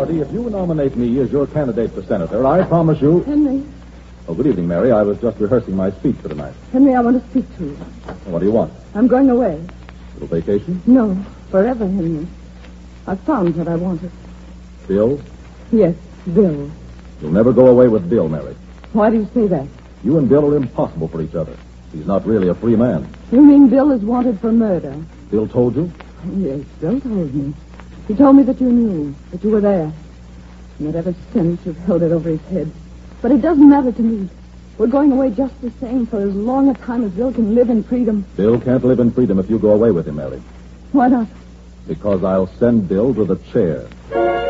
Marty, if you nominate me as your candidate for senator, I promise you... Henry. Oh, good evening, Mary. I was just rehearsing my speech for tonight. Henry, I want to speak to you. What do you want? I'm going away. Little vacation? No, forever, Henry. I've found what I wanted. Bill? Yes, Bill. You'll never go away with Bill, Mary. Why do you say that? You and Bill are impossible for each other. He's not really a free man. You mean Bill is wanted for murder? Bill told you? Yes, Bill told me. He told me that you knew, that you were there. And that ever since you've held it over his head. But it doesn't matter to me. We're going away just the same for as long a time as Bill can live in freedom. Bill can't live in freedom if you go away with him, Mary. Why not? Because I'll send Bill to the chair.